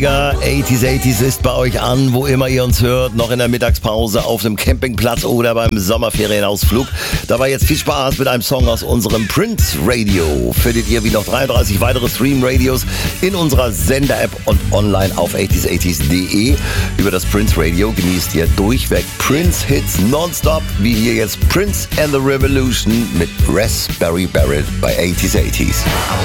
80s, 80s ist bei euch an, wo immer ihr uns hört, noch in der Mittagspause, auf dem Campingplatz oder beim Sommerferienausflug. Dabei jetzt viel Spaß mit einem Song aus unserem Prince Radio. Findet ihr wie noch 33 weitere Stream-Radios in unserer Sender-App und online auf 80s80s.de. Über das Prince Radio genießt ihr durchweg Prince-Hits nonstop, wie hier jetzt Prince and the Revolution mit Raspberry Beret bei 80s80s.